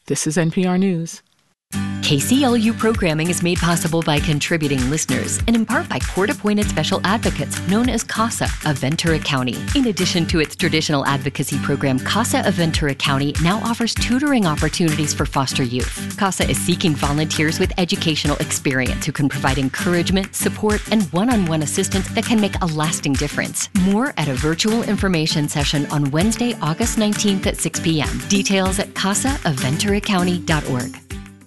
This is NPR News. KCLU programming is made possible by contributing listeners and in part by court-appointed special advocates known as CASA of Ventura County. In addition to its traditional advocacy program, CASA of Ventura County now offers tutoring opportunities for foster youth. CASA is seeking volunteers with educational experience who can provide encouragement, support, and one-on-one assistance that can make a lasting difference. More at a virtual information session on Wednesday, August 19th at 6 p.m. Details at casaofventuracounty.org.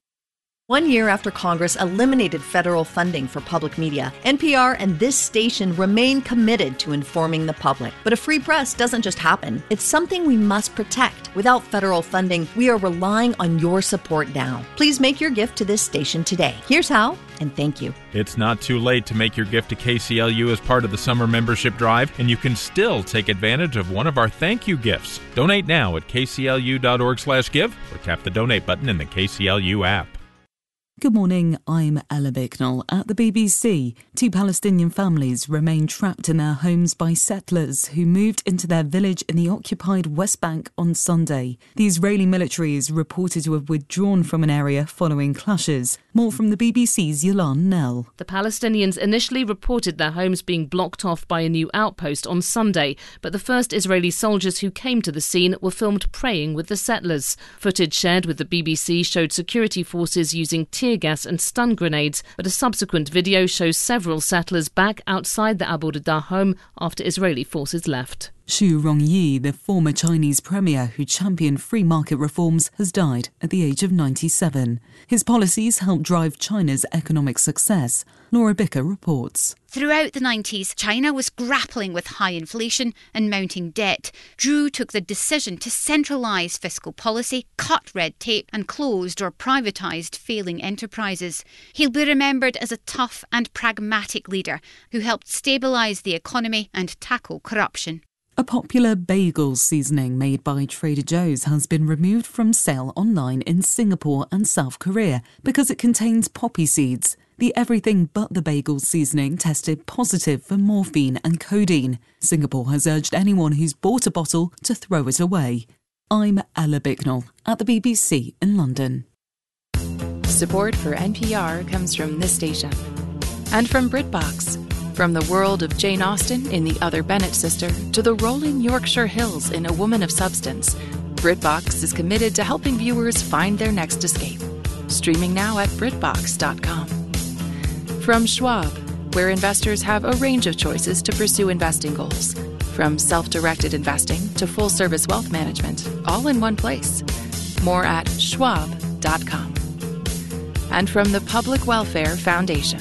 1 year after Congress eliminated federal funding for public media, NPR and this station remain committed to informing the public. But a free press doesn't just happen. It's something we must protect. Without federal funding, we are relying on your support now. Please make your gift to this station today. Here's how, and thank you. It's not too late to make your gift to KCLU as part of the summer membership drive, and you can still take advantage of one of our thank you gifts. Donate now at kclu.org/give or tap the donate button in the KCLU app. Good morning, I'm Ella Bicknell. At the BBC, 2 Palestinian families remain trapped in their homes by settlers who moved into their village in the occupied West Bank on Sunday. The Israeli military is reported to have withdrawn from an area following clashes. More from the BBC's Yolan Nell. The Palestinians initially reported their homes being blocked off by a new outpost on Sunday, but the first Israeli soldiers who came to the scene were filmed praying with the settlers. Footage shared with the BBC showed security forces using tear gas and stun grenades, but a subsequent video shows several settlers back outside the Abu Dhabi home after Israeli forces left. Xu Rongyi, the former Chinese premier who championed free market reforms, has died at the age of 97. His policies helped drive China's economic success. Laura Bicker reports. Throughout the 90s, China was grappling with high inflation and mounting debt. Zhu took the decision to centralise fiscal policy, cut red tape and closed or privatised failing enterprises. He'll be remembered as a tough and pragmatic leader who helped stabilise the economy and tackle corruption. A popular bagel seasoning made by Trader Joe's has been removed from sale online in Singapore and South Korea because it contains poppy seeds. The everything but the bagel seasoning tested positive for morphine and codeine. Singapore has urged anyone who's bought a bottle to throw it away. I'm Ella Bicknell at the BBC in London. Support for NPR comes from this station and from BritBox. From the world of Jane Austen in The Other Bennet Sister to the rolling Yorkshire Hills in A Woman of Substance, BritBox is committed to helping viewers find their next escape. Streaming now at BritBox.com. From Schwab, where investors have a range of choices to pursue investing goals. From self-directed investing to full-service wealth management, all in one place. More at Schwab.com. And from the Public Welfare Foundation.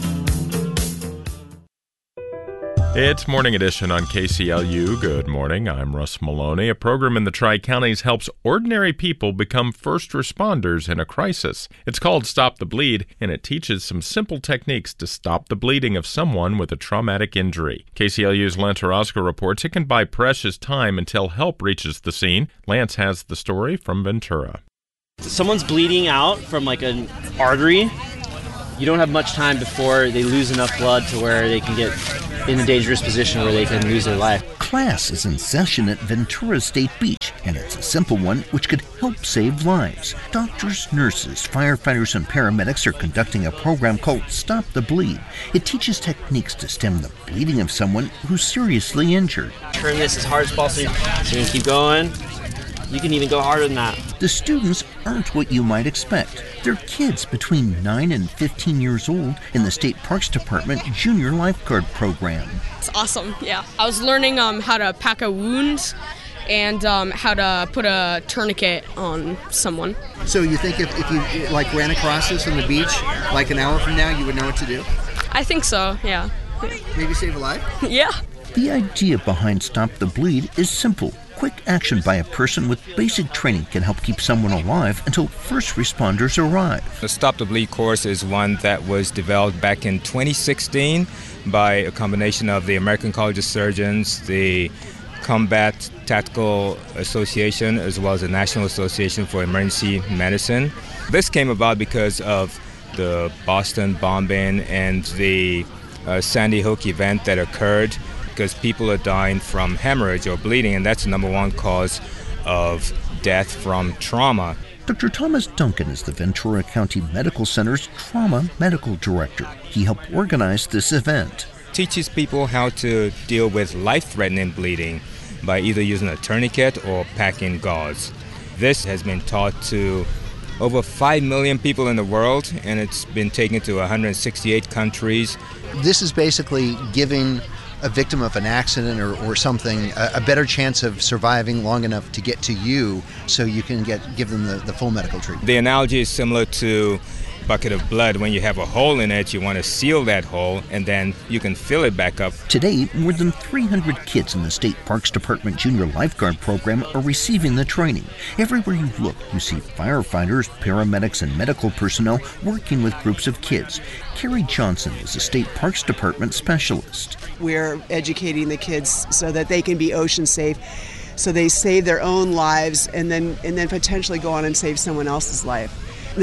It's Morning Edition on KCLU. Good morning. I'm Russ Maloney. A program in the Tri-Counties helps ordinary people become first responders in a crisis. It's called Stop the Bleed, and it teaches some simple techniques to stop the bleeding of someone with a traumatic injury. KCLU's Lance Orozco reports it can buy precious time until help reaches the scene. Lance has the story from Ventura. Someone's bleeding out from like an artery. You don't have much time before they lose enough blood to where they can get in a dangerous position where they can lose their life. Class is in session at Ventura State Beach, and it's a simple one which could help save lives. Doctors, nurses, firefighters, and paramedics are conducting a program called Stop the Bleed. It teaches techniques to stem the bleeding of someone who's seriously injured. Turn this as hard as possible so you can keep going. You can even go harder than that. The students aren't what you might expect. They're kids between 9 and 15 years old in the State Parks Department Junior Lifeguard Program. It's awesome, yeah. I was learning how to pack a wound and how to put a tourniquet on someone. So you think if you ran across this on the beach like an hour from now, you would know what to do? I think so, yeah. Maybe save a life? Yeah. The idea behind Stop the Bleed is simple. Quick action by a person with basic training can help keep someone alive until first responders arrive. The Stop the Bleed course is one that was developed back in 2016 by a combination of the American College of Surgeons, the Combat Tactical Association, as well as the National Association for Emergency Medicine. This came about because of the Boston bombing and the Sandy Hook event that occurred, because people are dying from hemorrhage or bleeding, and that's the number one cause of death from trauma. Dr. Thomas Duncan is the Ventura County Medical Center's Trauma Medical Director. He helped organize this event. Teaches people how to deal with life-threatening bleeding by either using a tourniquet or packing gauze. This has been taught to over 5 million people in the world, and it's been taken to 168 countries. This is basically giving a victim of an accident or something a better chance of surviving long enough to get to you so you can give them the full medical treatment. The analogy is similar to a bucket of blood. When you have a hole in it, you want to seal that hole, and then you can fill it back up. Today, more than 300 kids in the State Parks Department Junior Lifeguard Program are receiving the training. Everywhere you look, you see firefighters, paramedics, and medical personnel working with groups of kids. Carrie Johnson is a State Parks Department specialist. We're educating the kids so that they can be ocean safe, so they save their own lives and then potentially go on and save someone else's life. The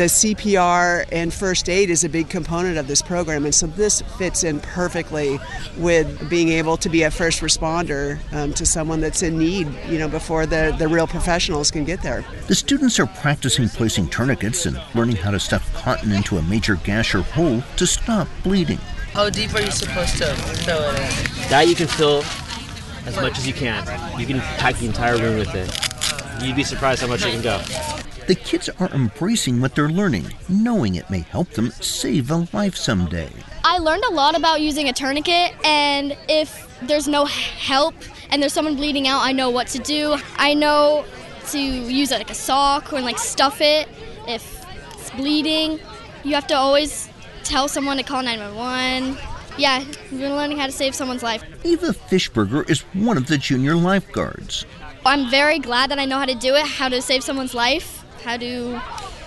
CPR and first aid is a big component of this program, and so this fits in perfectly with being able to be a first responder to someone that's in need, before the real professionals can get there. The students are practicing placing tourniquets and learning how to stuff cotton into a major gash or hole to stop bleeding. How deep are you supposed to fill it in? That you can fill as much as you can. You can pack the entire room with it. You'd be surprised how much it can go. The kids are embracing what they're learning, knowing it may help them save a life someday. I learned a lot about using a tourniquet, and if there's no help and there's someone bleeding out, I know what to do. I know to use a sock or stuff it if it's bleeding. You have to always tell someone to call 911. Yeah, we're learning how to save someone's life. Eva Fishberger is one of the junior lifeguards. I'm very glad that I know how to do it, how to save someone's life, how to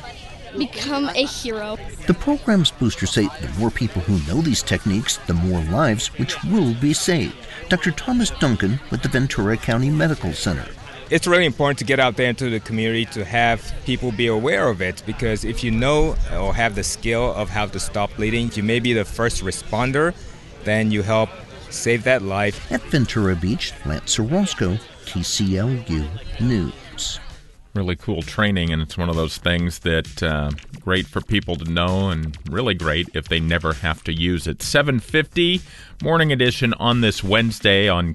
become a hero. The program's boosters say the more people who know these techniques, the more lives which will be saved. Dr. Thomas Duncan with the Ventura County Medical Center. It's really important to get out there into the community to have people be aware of it, because if you know or have the skill of how to stop bleeding, you may be the first responder, then you help save that life. At Ventura Beach, Lance Orozco, KCLU News. Really cool training, and it's one of those things that great for people to know and really great if they never have to use it. 7:50 Morning Edition on this Wednesday on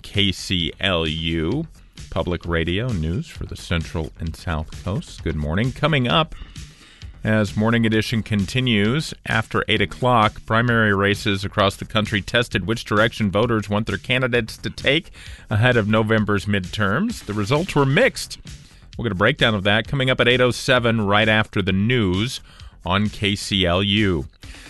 KCLU. Public Radio news for the Central and South Coast. Good morning. Coming up, as Morning Edition continues, after 8 o'clock, primary races across the country tested which direction voters want their candidates to take ahead of November's midterms. The results were mixed. We'll get a breakdown of that coming up at 8:07 right after the news on KCLU.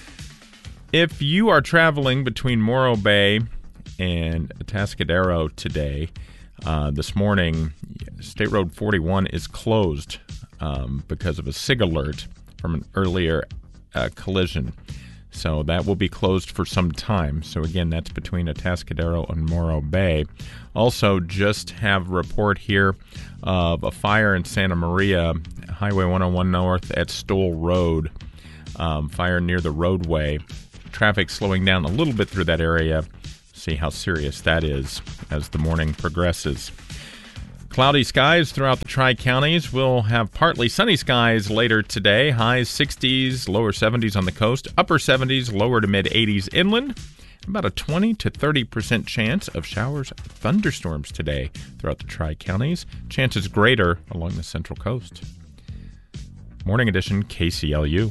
If you are traveling between Morro Bay and Atascadero today, this morning, State Road 41 is closed because of a SIG alert from an earlier collision. So that will be closed for some time. So again, that's between Atascadero and Morro Bay. Also, just have a report here of a fire in Santa Maria, Highway 101 North at Stoll Road. Fire near the roadway. Traffic slowing down a little bit through that area. See how serious that is as the morning progresses. Cloudy skies throughout the Tri-Counties. We'll have partly sunny skies later today. Highs 60s, lower 70s on the coast, upper 70s, lower to mid 80s inland. About a 20 to 30% chance of showers, thunderstorms today throughout the Tri-Counties. Chances greater along the Central Coast. Morning Edition, KCLU.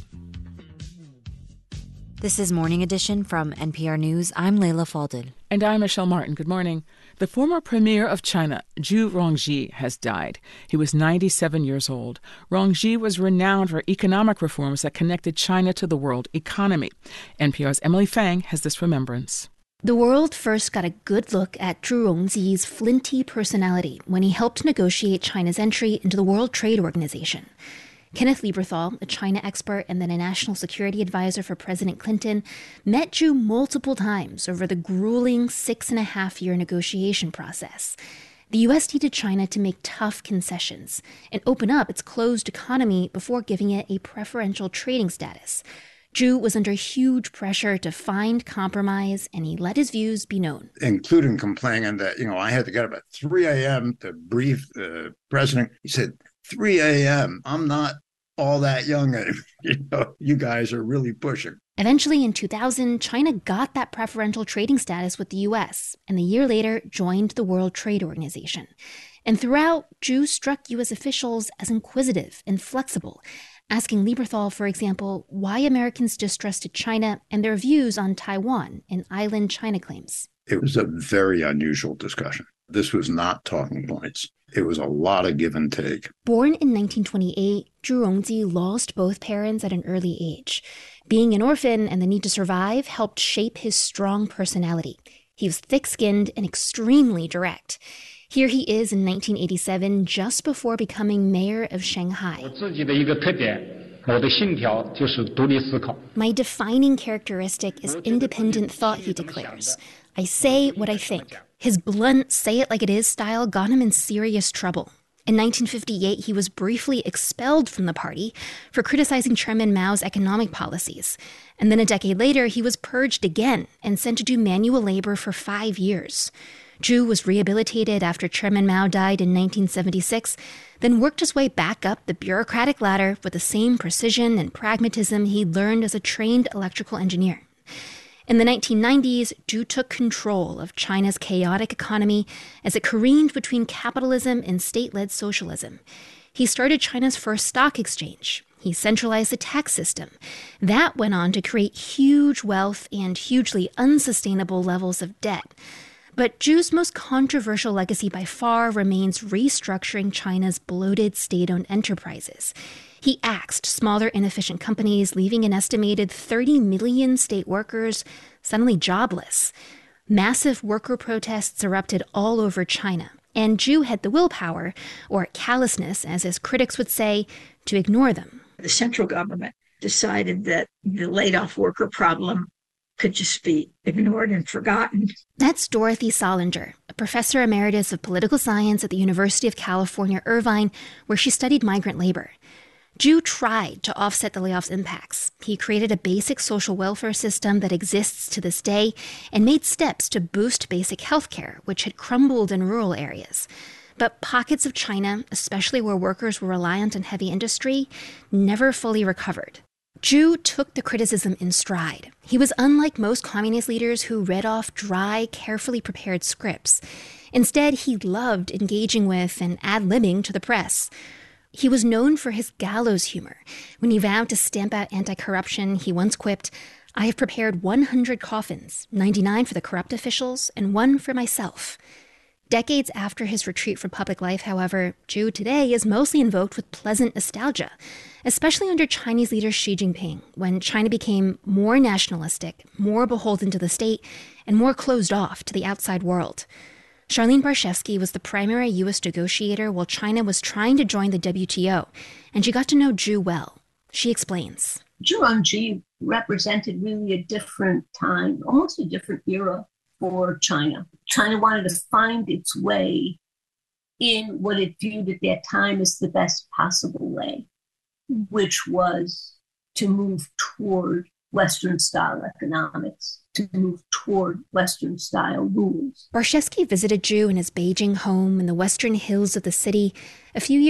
This is Morning Edition from NPR News. I'm Layla Falded. And I'm Michelle Martin. Good morning. The former premier of China, Zhu Rongji, has died. He was 97 years old. Rongji was renowned for economic reforms that connected China to the world economy. NPR's Emily Fang has this remembrance. The world first got a good look at Zhu Rongji's flinty personality when he helped negotiate China's entry into the World Trade Organization. Kenneth Lieberthal, a China expert and then a national security advisor for President Clinton, met Zhu multiple times over the grueling 6.5-year negotiation process. The U.S. needed China to make tough concessions and open up its closed economy before giving it a preferential trading status. Zhu was under huge pressure to find compromise, and he let his views be known. Including complaining that, I had to get up at 3 a.m. to brief the president. He said, 3 a.m., I'm not all that young, and you guys are really pushing. Eventually, in 2000, China got that preferential trading status with the U.S., and a year later joined the World Trade Organization. And throughout, Zhu struck U.S. officials as inquisitive and flexible, asking Lieberthal, for example, why Americans distrusted China and their views on Taiwan and island China claims. It was a very unusual discussion. This was not talking points. It was a lot of give and take. Born in 1928, Zhu Rongji lost both parents at an early age. Being an orphan and the need to survive helped shape his strong personality. He was thick-skinned and extremely direct. Here he is in 1987, just before becoming mayor of Shanghai. My defining characteristic is independent thought, he declares. I say what I think. His blunt, say-it-like-it-is style got him in serious trouble. In 1958, he was briefly expelled from the party for criticizing Chairman Mao's economic policies. And then a decade later, he was purged again and sent to do manual labor for 5 years. Zhu was rehabilitated after Chairman Mao died in 1976, then worked his way back up the bureaucratic ladder with the same precision and pragmatism he'd learned as a trained electrical engineer. In the 1990s, Zhu took control of China's chaotic economy as it careened between capitalism and state-led socialism. He started China's first stock exchange. He centralized the tax system. That went on to create huge wealth and hugely unsustainable levels of debt. But Zhu's most controversial legacy by far remains restructuring China's bloated state-owned enterprises. He axed smaller, inefficient companies, leaving an estimated 30 million state workers suddenly jobless. Massive worker protests erupted all over China, and Zhu had the willpower, or callousness, as his critics would say, to ignore them. The central government decided that the laid-off worker problem could just be ignored and forgotten. That's Dorothy Solinger, a professor emeritus of political science at the University of California, Irvine, where she studied migrant labor. Zhu tried to offset the layoff's impacts. He created a basic social welfare system that exists to this day and made steps to boost basic health care, which had crumbled in rural areas. But pockets of China, especially where workers were reliant on heavy industry, never fully recovered. Zhu took the criticism in stride. He was unlike most communist leaders who read off dry, carefully prepared scripts. Instead, he loved engaging with and ad-libbing to the press. He was known for his gallows humor. When he vowed to stamp out anti-corruption, he once quipped, "I have prepared 100 coffins, 99 for the corrupt officials and 1 for myself." Decades after his retreat from public life, however, Zhu today is mostly invoked with pleasant nostalgia, especially under Chinese leader Xi Jinping, when China became more nationalistic, more beholden to the state, and more closed off to the outside world. Charlene Barshevsky was the primary U.S. negotiator while China was trying to join the WTO, and she got to know Zhu well. She explains. Zhu Rongji represented really a different time, almost a different era for China. China wanted to find its way in what it viewed at that time as the best possible way, which was to move toward Western-style economics, to move toward Western-style rules. Barshevsky visited Zhu in his Beijing home in the western hills of the city a few years